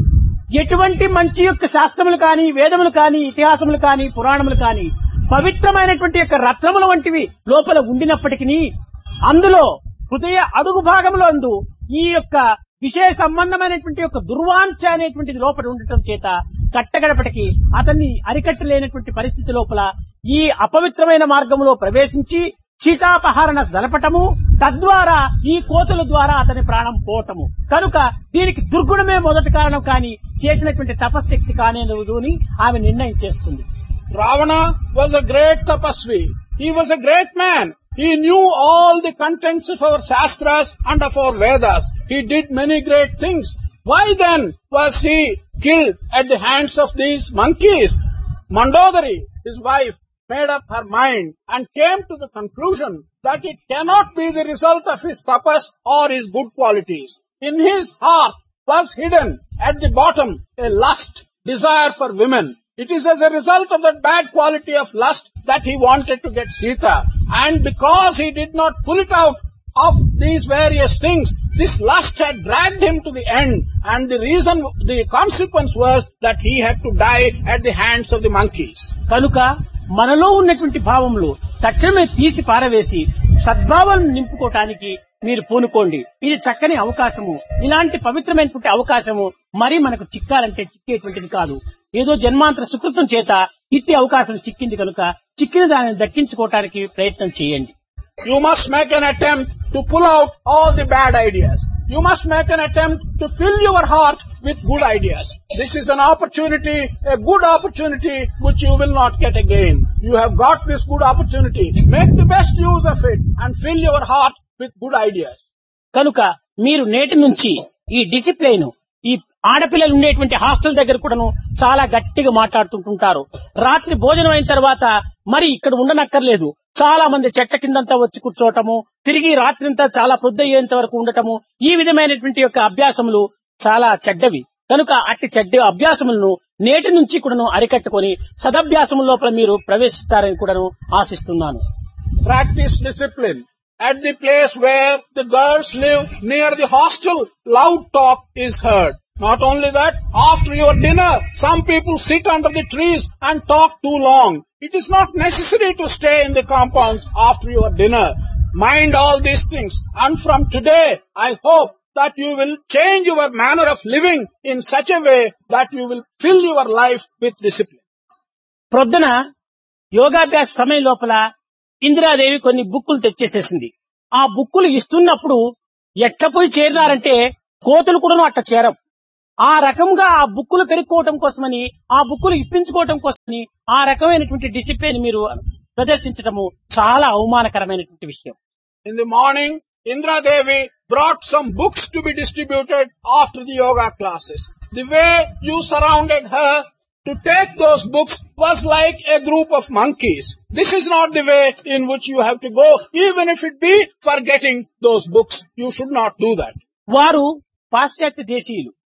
ఎటువంటి మంచి యొక్క శాస్త్రములు కానీ, వేదములు కానీ, ఇతిహాసములు కానీ, పురాణములు కానీ పవిత్రమైనటువంటి యొక్క రత్నముల వంటివి లోపల ఉండినప్పటికీ అందులో హృదయ అడుగు భాగంలో అందు ఈ యొక్క విషయ సంబంధమైనటువంటి యొక్క దుర్వాంఛ అనేటువంటిది లోపల ఉండటం చేత కట్టగడపటికి అతన్ని అరికట్టలేనటువంటి పరిస్థితి లోపల ఈ అపవిత్రమైన మార్గంలో ప్రవేశించి సీతాపహరణ జరపటము, తద్వారా ఈ కోతుల ద్వారా అతని ప్రాణం పోవటము. కనుక దీనికి దుర్గుణమే మొదటి కారణం, కానీ చేసినటువంటి తపశ్శక్తి కానేదు అని ఆమె నిర్ణయం చేసుకుంది. Ravana was a great tapasvi. He was a great man. He knew all the contents of our Shastras and of our Vedas. He did many great things. Why then was he killed at the hands of these monkeys? Mandodari, his wife, made up her mind and came to the conclusion that it cannot be the result of his tapas or his good qualities. In his heart was hidden at the bottom a lust, desire for women. It is as a result of that bad quality of lust that he wanted to get Sita. And because he did not pull it out of these various things, this lust had dragged him to the end. And the reason, the consequence was that he had to die at the hands of the monkeys. కనుక మనలో ఉన్నటువంటి భావములు తక్షణమే తీసి పారవేసి సద్భావాలను నింపుకోవటానికి మీరు పూనుకోండి. ఇది చక్కని అవకాశము. ఇలాంటి పవిత్రమైనటువంటి అవకాశము మరి మనకు చిక్కాలంటే చిక్కేటువంటిది కాదు. ఏదో జన్మాంతర సుకృతం చేత ఇట్టి అవకాశం చిక్కింది కనుక చిక్కిన దానిని దక్కించుకోవటానికి ప్రయత్నం చేయండి. You must make an attempt to pull out all the bad ideas. You must make an attempt to fill your heart with good ideas. This is an opportunity, a good opportunity which you will not get again. You have got this good opportunity. Make the best use of it and fill your heart with good ideas. కనుక మీరు నేటి నుంచి ఈ discipline, ఈ ఆడపిల్లలు ఉండేటువంటి hostel దగ్గర కూడాను చాలా గట్టిగా మాట్లాడుతుంటుంటారు. రాత్రి భోజనం అయిన తర్వాత మరి ఇక్కడ ఉండనక్కర్లేదు, చాలా మంది చెట్ల కిందంతా వచ్చి కూర్చోవటము, తిరిగి రాత్రింతా చాలా పొద్దయ్యేంత వరకు ఉండటము, ఈ విధమైనటువంటి యొక్క అభ్యాసములు చాలా చెడ్డవి. కనుక అట్టి చెడ్డ అభ్యాసములను నేటి నుంచి కూడాను అరికట్టుకొని సదభ్యాసము లోపల మీరు ప్రవేశిస్తారని కూడాను ఆశిస్తున్నాను. Practice discipline. At the place where the girls live near the hostel, loud talk is heard. Not only that, after your dinner, some people sit under the trees and talk too long. It is not necessary to stay in the compound after your dinner. Mind all these things. And from today, I hope that you will change your manner of living in such a way that you will fill your life with discipline. ప్రొద్దున యోగాభ్యాస సమయం లోపల ఇందిరాదేవి కొన్ని బుక్కులు తెచ్చేసేసింది. ఆ బుక్కులు ఇస్తున్నప్పుడు ఎట్ట పోయి చేరినారంటే కోతులు కూడా అట్ట చేరం. ఆ రకంగా ఆ బుక్కులు పెరుక్కోవటం కోసమని, ఆ బుక్కులు ఇప్పించుకోవటం కోసమని ఆ రకమైనటువంటి డిసిప్లిన్ మీరు ప్రదర్శించటము చాలా అవమానకరమైనటువంటి విషయం. In the morning, Indra Devi brought some books to be distributed after the yoga classes. The way you surrounded her to take those books was like a group of monkeys. This is not the way in which you have to go, even if it be for getting those books. You should not do that. వారు పాశ్చాత్య దేశీయులు.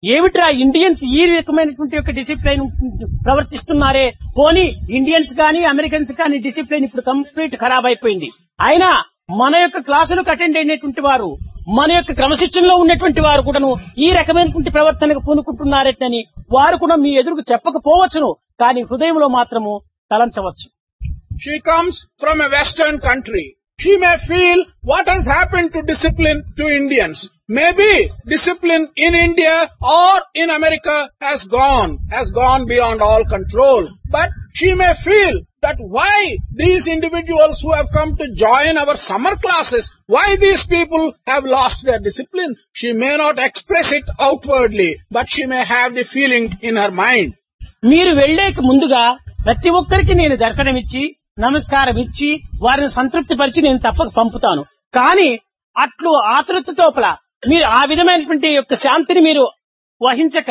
ఏమిట్రా Indians ఈ రకమైనటువంటి యొక్క discipline ప్రవర్తిస్తున్నారే, పోనీ Indians కానీ Americans కానీ discipline ఇప్పుడు కంప్లీట్ ఖరాబ్ అయిపోయింది. అయినా మన యొక్క క్లాసులకు అటెండ్ అయినటువంటి వారు, మన యొక్క క్రమశిక్షణలో ఉన్నటువంటి వారు కూడాను ఈ రకమైనటువంటి ప్రవర్తనకు పూనుకుంటున్నారని వారు కూడా మీ ఎదురుకు చెప్పకపోవచ్చును, కానీ హృదయంలో మాత్రము తలంచవచ్చు. She comes from a western country. She may feel what has happened to discipline to Indians. Maybe discipline in India or in America has gone, has gone beyond all control. But she may feel that why these individuals who have come to join our summer classes, why these people have lost their discipline. She may not express it outwardly, but she may have the feeling in her mind. మీరు వెళ్లేక ముందుగా ప్రతి ఒక్కరికి నేను దర్శనమిచ్చి నమస్కారం ఇచ్చి వారిని సంతృప్తి పరిచి నేను తప్పక పంపుతాను. కానీ అట్లు ఆతృతతోపల మీరు ఆ విధమైనటువంటి యొక్క శాంతిని మీరు వహించక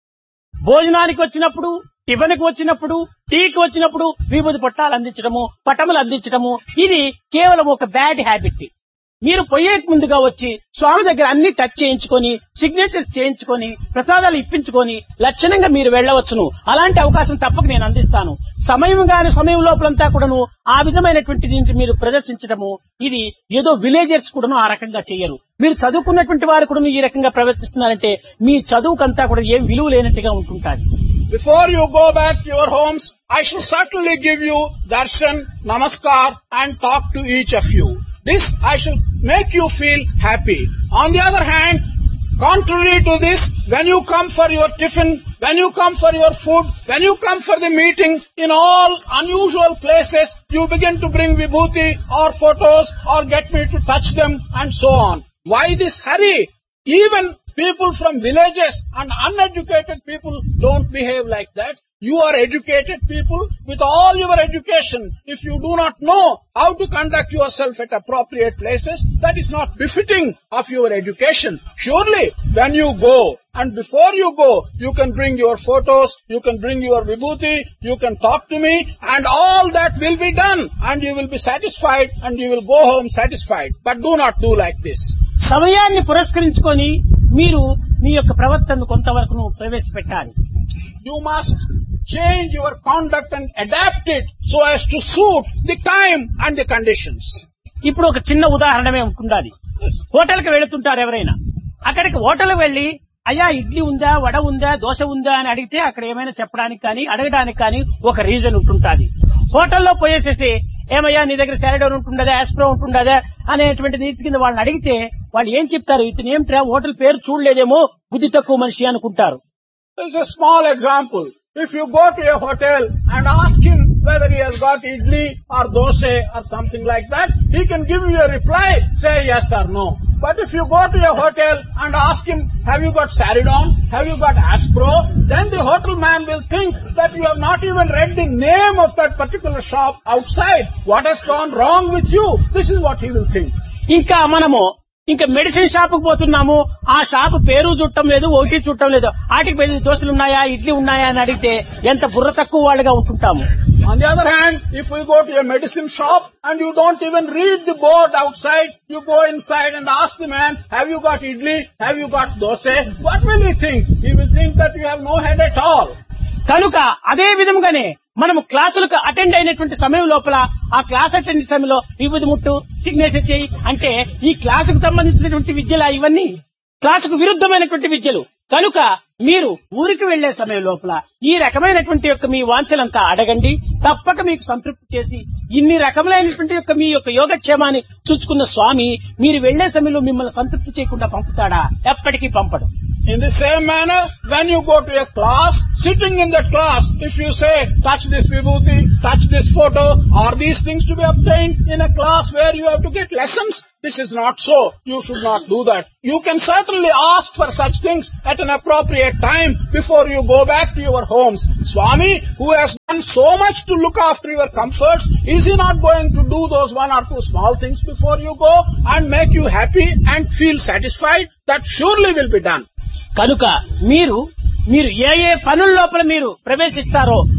భోజనానికి వచ్చినప్పుడు, టిఫిన్కి వచ్చినప్పుడు, టీకి వచ్చినప్పుడు విభూది పొట్టాలు అందించడము, పటములు అందించడము, ఇది కేవలం ఒక బ్యాడ్ హ్యాబిట్. మీరు పోయే ముందుగా వచ్చి స్వామి దగ్గర అన్ని టచ్ చేయించుకొని, సిగ్నేచర్స్ చేయించుకొని, ప్రసాదాలు ఇప్పించుకొని లక్షణంగా మీరు వెళ్లవచ్చును. అలాంటి అవకాశం తప్పక నేను అందిస్తాను. సమయం గాని సమయం లోపలంతా కూడాను ఆ విధమైనటువంటి దీనికి మీరు ప్రదర్శించడము, ఇది ఏదో విలేజర్స్ కూడాను ఆ రకంగా చేయరు. మీరు చదువుకున్నటువంటి వారు కూడా ఈ రకంగా ప్రవర్తిస్తున్నారంటే మీ చదువుకంతా కూడా ఏం విలువ లేనట్టుగా ఉంటుంటారు. Before you go back to your homes, I shall certainly give you darshan, namaskar and talk to each of you. This I shall make you feel happy. On the other hand, contrary to this, when you come for your tiffin, when you come for your food, when you come for the meeting, in all unusual places, you begin to bring vibhuti or photos or get me to touch them and so on. Why this hurry? Even people from villages and uneducated people don't behave like that. You are educated people with all your education. If you do not know how to conduct yourself at appropriate places, that is not befitting of your education. Surely, when you go, and before you go, you can bring your photos, you can bring your vibhuti, you can talk to me, and all that will be done, and you will be satisfied, and you will go home satisfied. But do not do like this. సమయాన్ని పురస్కరించుకొని మీరు మీ యొక్క ప్రవర్తనను కొంతవరకు ప్రవేశపెట్టాలి. You must change your conduct and adapt it so as to suit the time and the conditions. ఇప్పుడు ఒక చిన్న ఉదాహరణమే ఉంటుండాలి. హోటల్కి వెళుతుంటారు ఎవరైనా, అక్కడికి హోటల్ వెళ్లి అయ్యా ఇడ్లీ ఉందా, వడ ఉందా, దోశ ఉందా అని అడిగితే అక్కడ ఏమైనా చెప్పడానికి కానీ అడగడానికి కానీ ఒక రీజన్ ఉంటుంటాది. హోటల్లో పోయేసేసి ఏమయ్యా నీ దగ్గర సాలడోన్ ఉంటుండదా, ఆస్ప్రో ఉంటుండదా అనేటువంటి నీతి కింద వాళ్ళని అడిగితే వాళ్ళు ఏం చెప్తారు, ఇతను ఏమిట్రా హోటల్ పేరు చూడలేదేమో, బుద్ధి తక్కువ మనిషి అనుకుంటారు. This is a small example. If you go to a hotel and ask him whether he has got idli or dosa or something like that, he can give you a reply, say yes or no. But if you go to a hotel and ask him, have you got Saridon, have you got Aspro, then the hotel man will think that you have not even read the name of that particular shop outside. What has gone wrong with you? This is what he will think. ఇంకా మనము ఇంకా medicine shop కు పోతున్నాము, ఆ shop పేరు చుట్టం లేదు, ఒకటి చుట్టం లేదు, వాటికి పది దోశలు ఉన్నాయా, ఇడ్లీ ఉన్నాయా అని అడిగితే ఎంత బుర్ర తక్కువ వాళ్ళుగా ఉంటుంటాము. On the other hand, if we go to a medicine shop and you don't even read the board outside, you go inside and ask the man, have you got idli, have you got dosa, what will he think? He will think that you have no head at all. కనుక అదే విధంగానే మనము క్లాసులకు attend అయినటువంటి సమయం లోపల ఆ class attend సమయంలో విభూది ముట్టు, సిగ్నేచర్ చేయి అంటే ఈ క్లాసుకు సంబంధించినటువంటి విద్యలా ఇవన్నీ క్లాసుకు విరుద్ధమైనటువంటి విద్యలు. కనుక మీరు ఊరికి వెళ్లే సమయం లోపల ఈ రకమైనటువంటి యొక్క మీ వాంఛలంతా అడగండి, తప్పక మీకు సంతృప్తి చేసి ఇన్ని రకములైనటువంటి యొక్క మీ యొక్క యోగక్షేమాన్ని చూచుకున్న స్వామి మీరు వెళ్లే సమయంలో మిమ్మల్ని సంతృప్తి చేయకుండా పంపుతాడా? ఎప్పటికీ పంపడు. In the same manner, when you go to a class, sitting in that class, if you say, touch this vibhuti, touch this photo, are these things to be obtained in a class where you have to get lessons? This is not so. You should not do that. You can certainly ask for such things at an appropriate time before you go back to your homes. Swami, who has done so much to look after your comforts, is he not going to do those one or two small things before you go and make you happy and feel satisfied? That surely will be done. కనుక మీరు మీరు ఏ ఏ పనుల లోపల మీరు ప్రవేశిస్తారో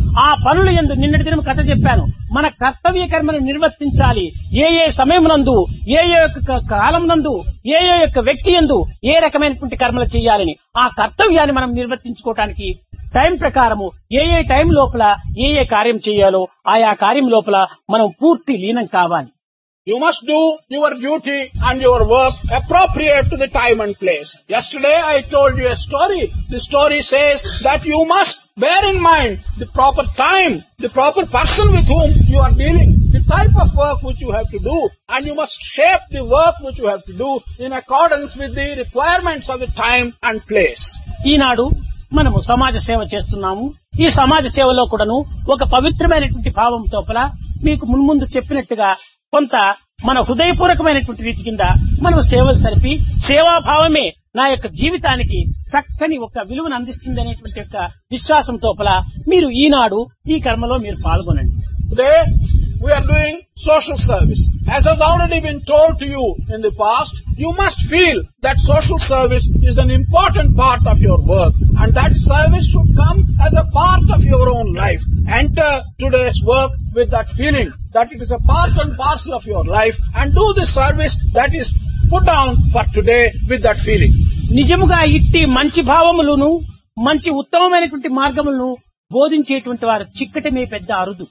ఆ పనులు యందు నిన్నటి దినం కథ చెప్పాను. మన కర్తవ్య కర్మను నిర్వర్తించాలి. ఏ ఏ సమయం నందు, ఏ ఏ యొక్క కాలం నందు, ఏ ఏ యొక్క వ్యక్తి యందు ఏ రకమైనటువంటి కర్మలు చేయాలని ఆ కర్తవ్యాన్ని మనం నిర్వర్తించుకోవటానికి టైం ప్రకారము ఏ ఏ టైం లోపల ఏ ఏ కార్యం చేయాలో ఆయా కార్యం లోపల మనం పూర్తి లీనం కావాలి. You must do your duty and your work appropriate to the time and place. Yesterday I told you a story. The story says that you must bear in mind the proper time, the proper person with whom you are dealing, the type of work which you have to do, and you must shape the work which you have to do in accordance with the requirements of the time and place. ఈనాడు మనము సమాజ సేవ చేస్తున్నాము. ఈ సమాజ సేవలో కూడాను ఒక పవిత్రమైనటువంటి భావం తోపల మీకు మున్ముందు చెప్పినట్టుగా కొంత మన హృదయపూర్వకమైనటువంటి రీతి కింద మనం సేవలు సరిపి సేవాభావమే నా యొక్క జీవితానికి చక్కని ఒక విలువను అందిస్తుంది అనేటువంటి యొక్క విశ్వాసం తోపల మీరు ఈనాడు ఈ కర్మలో మీరు పాల్గొనండి. Today we are doing social service. As has already been told to you in the past, you must feel that social service is an important part of your work, and that service should come as a part of your own life. Enter today's work with that feeling that it is a part and parcel of your life, and do the service that is put down for today with that feeling. నిజముగా ఇట్టి మంచి భావములను మంచి ఉత్తమమైనటువంటి మార్గములను బోధించేటువంటి వారు చిక్కటమే పెద్ద అరుదు.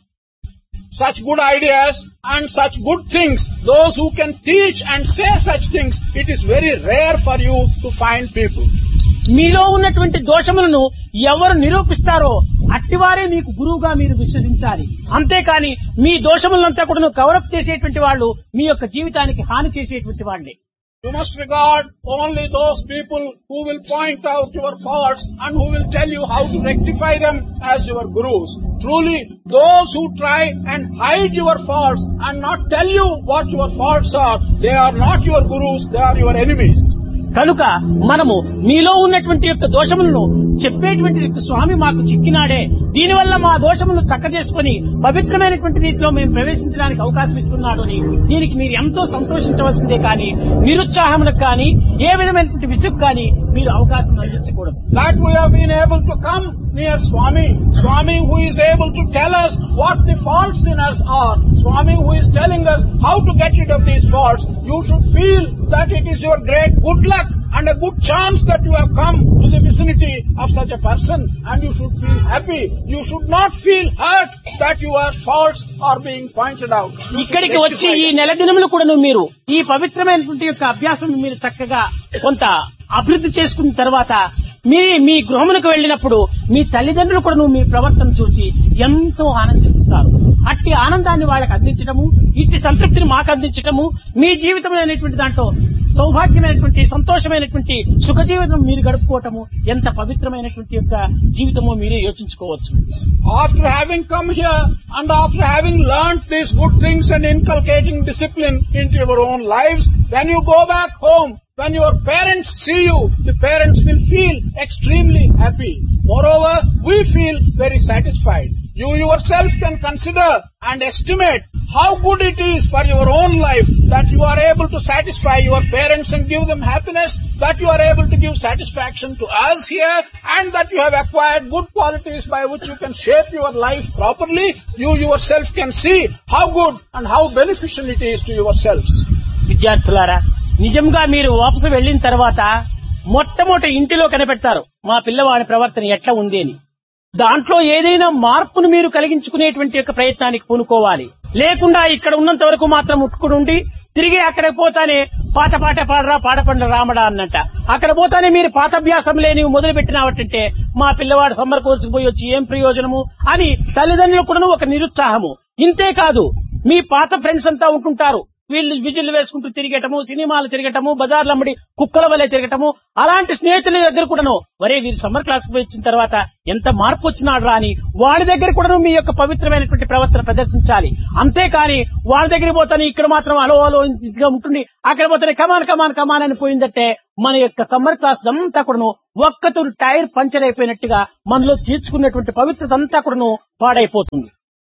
Such good ideas and such good things, those who can teach and say such things, it is very rare for you to find people. మీలో ఉన్నటువంటి దోషములను ఎవరు నిరూపిస్తారో అట్టివారే మీకు గురువుగా మీరు విశ్వసించాలి. అంతేకాని మీ దోషములంతా కూడా కవర్ అప్ చేసేటువంటి వాళ్ళు మీ యొక్క జీవితానికి హాని చేసేటువంటి వాళ్ళే. You must regard only those people who will point out your faults and who will tell you how to rectify them as your gurus. Truly, those who try and hide your faults and not tell you what your faults are, they are not your gurus, they are your enemies. కనుక మనము మీలో ఉన్నటువంటి యొక్క దోషములను చెప్పేటువంటి స్వామి మాకు చిక్కినాడే, దీనివల్ల మా దోషములను చక్క చేసుకుని పవిత్రమైనటువంటి రీతిలో మేము ప్రవేశించడానికి అవకాశం ఇస్తున్నాడు అని దీనికి మీరు ఎంతో సంతోషించవలసిందే కానీ నిరుత్సాహములకు కానీ ఏ విధమైనటువంటి విసుగు కానీ మీరు అవకాశం అందించకూడదు. That we have been able to come near Swami, Swami who is able to tell us what the faults in us are, Swami who is telling us how to get rid of these faults. You should feel that it is your great good luck and a good chance that you have come to the vicinity of such a person, and you should feel happy. You should not feel hurt that your faults are being pointed out. ఇక్కడికి వచ్చి ఈ నెల దినములు కూడా మీరు ఈ పవిత్రమైనటువంటి యొక్క అభ్యాసం మీరు చక్కగా కొంత అభివృద్ధి చేసుకున్న తర్వాత మీ మీ గృహములకు వెళ్ళినప్పుడు మీ తల్లిదండ్రులు కూడా మీ ప్రవర్తన చూసి ఎంతో ఆనందిస్తారు. అట్టి ఆనందాన్ని వాళ్ళకి అందించడము, ఇట్టి సంతృప్తిని మాకు అందించడము, మీ జీవితం అనేటువంటి దాంట్లో సౌభాగ్యమైనటువంటి సంతోషమైనటువంటి సుఖ జీవితం మీరు గడుపుకోవటము ఎంత పవిత్రమైనటువంటి యొక్క జీవితమో మీరే యోచించుకోవచ్చు. After having come here and after having learnt these good things and inculcating discipline into your own lives, when you go back home, when your parents see you, the parents will feel extremely happy. Moreover, we feel very satisfied. You yourself can consider and estimate how good it is for your own life that you are able to satisfy your parents and give them happiness, that you are able to give satisfaction to us here, and that you have acquired good qualities by which you can shape your life properly. You yourself can see how good and how beneficial it is to yourselves. విద్యార్థులారా, నిజంగా మీరు వాపసు వెళ్లిన తర్వాత మొట్టమొదటి ఇంటిలో కనిపెడతారు మా పిల్లవాడి ప్రవర్తన ఎట్లా ఉంది అని. దాంట్లో ఏదైనా మార్పును మీరు కలిగించుకునేటువంటి యొక్క ప్రయత్నానికి పూనుకోవాలి. లేకుండా ఇక్కడ ఉన్నంత వరకు మాత్రం ఉట్టుకుని తిరిగి అక్కడ పోతానే పాత పాట పాడరా పాడపండ రామడా అన్నట్ట అక్కడ పోతానే మీరు పాతాభ్యాసం లేని మొదలు పెట్టినావటంటే మా పిల్లవాడు సమ్మర్ కోర్సుకు పోయి వచ్చి ఏం ప్రయోజనము అని తల్లిదండ్రులు కూడా ఒక నిరుత్సాహము. ఇంతేకాదు మీ పాత ఫ్రెండ్స్ అంతా ఉంటుంటారు, వీళ్ళు విజిల్లు వేసుకుంటూ తిరిగటము, సినిమాలు తిరగటము, బజార్లు అమ్మడి కుక్కల వల్లే తిరగటము, అలాంటి స్నేహితుల దగ్గర కూడాను వరే వీరు సమ్మర్ క్లాస్ పోయి వచ్చిన తర్వాత ఎంత మార్పు వచ్చినాడు రా అని వాళ్ళ దగ్గర కూడాను మీ యొక్క పవిత్రమైనటువంటి ప్రవర్తన ప్రదర్శించాలి. అంతేకాని వాళ్ళ దగ్గర పోతాను ఇక్కడ మాత్రం అలో అలో ఇదిగా ఉంటుంది, అక్కడ పోతానే కమాన్ కమాన్ కమాన్ అని పోయిందంటే మన యొక్క సమ్మర్ క్లాస్ అంతా కూడాను ఒక్కతూరు టైర్ పంచర్ అయిపోయినట్టుగా మనలో తీర్చుకున్నటువంటి పవిత్రత అంతా కూడాను పాడైపోతుంది.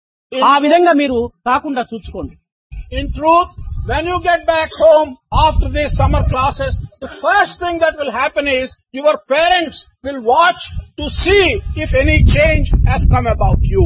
ఆ విధంగా మీరు కాకుండా చూసుకోండి. In truth, when you get back home after these summer classes, the first thing that will happen is your parents will watch to see if any change has come about you.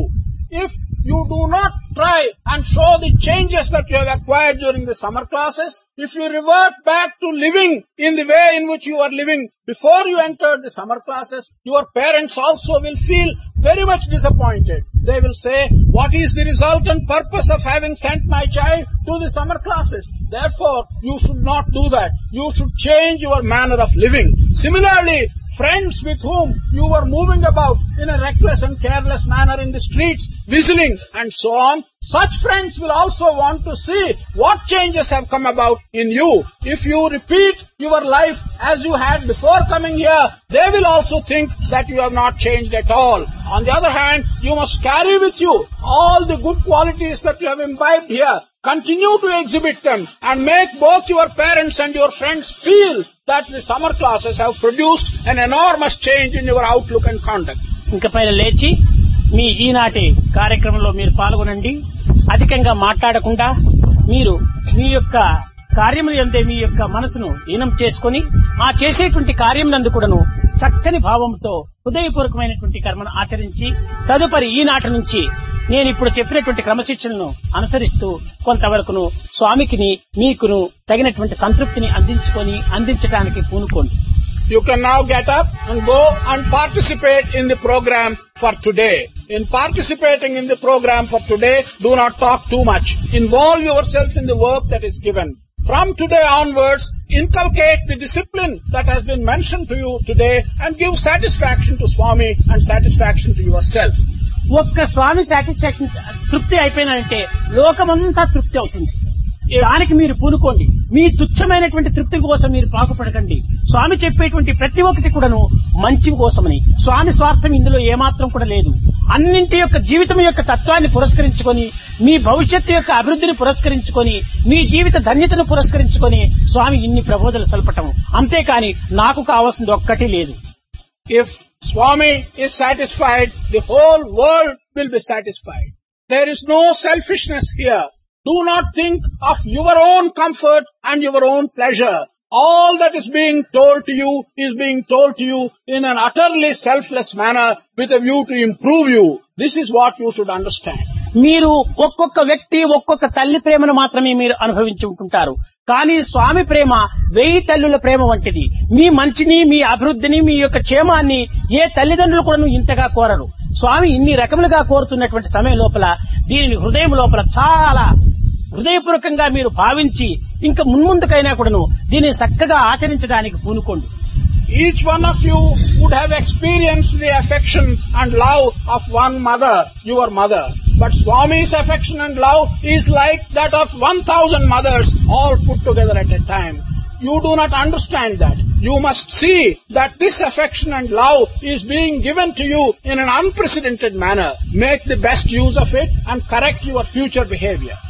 if you do not try and show the changes that you have acquired during the summer classes, if you revert back to living in the way in which you were living before you entered the summer classes, your parents also will feel very much disappointed. They will say, what is the result and purpose of having sent my child to the summer classes? Therefore, you should not do that. You should change your manner of living. Similarly, friends with whom you were moving about in a reckless and careless manner in the streets, whistling and so on, such friends will also want to see what changes have come about in you. If you repeat your life as you had before coming here, they will also think that you have not changed at all. On the other hand, you must carry with you all the good qualities that you have imbibed here. Continue to exhibit them and make both your parents and your friends feel that the summer classes have produced an enormous change in your outlook and conduct. ఇంకా పైన లేచి మీ ఈనాటి కార్యక్రమంలో మీరు పాల్గొనండి. అధికంగా మాట్లాడకుండా మీరు మీ యొక్క కార్యములు యందే మీ యొక్క మనసును లీనం చేసుకొని ఆ చేసేటువంటి కార్యం నందు కూడాను చక్కని భావంతో హృదయపూర్వకమైనటువంటి కర్మను ఆచరించి తదుపరి ఈనాటి నుంచి నేను ఇప్పుడు చెప్పినటువంటి క్రమశిక్షణను అనుసరిస్తూ కొంతవరకును స్వామికిని మీకును తగినటువంటి సంతృప్తిని అందించుకొని అందించడానికి పూనుకోండి. You can now get up and go and participate in the program for today. In participating in the program for today, do not talk too much. Involve yourself in the work that is given. From today onwards, inculcate the discipline that has been mentioned to you today and give satisfaction to Swami and satisfaction to yourself. ఒక్క స్వామి satisfaction తృప్తి అయిపోయినంటే లోకమంతా తృప్తి అవుతుంది. దానికి మీరు పూనుకోండి. మీ తుచ్చమైనటువంటి తృప్తి కోసం మీరు పాకుపడకండి. స్వామి చెప్పేటువంటి ప్రతి ఒక్కటి కూడాను మంచి కోసమని. స్వామి స్వార్థం ఇందులో ఏమాత్రం కూడా లేదు. అన్నింటి యొక్క జీవితం యొక్క తత్వాన్ని పురస్కరించుకొని మీ భవిష్యత్తు యొక్క అభివృద్ధిని పురస్కరించుకొని మీ జీవిత ధన్యతను పురస్కరించుకొని స్వామి ఇన్ని ప్రబోధలు సల్పటం. అంతేకాని నాకు కావాల్సింది ఒక్కటి లేదు. If Swami is satisfied, the whole world will be satisfied. There is no selfishness here. Do not think of your own comfort and your own pleasure. All that is being told to you is being told to you in an utterly selfless manner with a view to improve you. This is what you should understand. మీరు ఒక్కొక్క వ్యక్తి ఒక్కొక్క తల్లి ప్రేమను మాత్రమే మీరు అనుభవించి ఉంటుంటారు. కానీ స్వామి ప్రేమ వెయ్యి తల్లుల ప్రేమ వంటిది. మీ మంచిని మీ అభివృద్ధిని మీ యొక్క క్షేమాన్ని ఏ తల్లిదండ్రులు కూడా ఇంతగా కోరరు. స్వామి ఇన్ని రకములుగా కోరుతున్నటువంటి సమయం లోపల దీనిని హృదయం లోపల చాలా హృదయపూర్వకంగా మీరు భావించి ఇంకా మున్ముందుకైనా కూడాను దీనిని చక్కగా ఆచరించడానికి పూనుకోండి. Each one of you would have experienced the affection and love of one mother, your mother. But Swami's affection and love is like that of one thousand mothers all put together at a time. You do not understand that. You must see that this affection and love is being given to you in an unprecedented manner. Make the best use of it and correct your future behavior.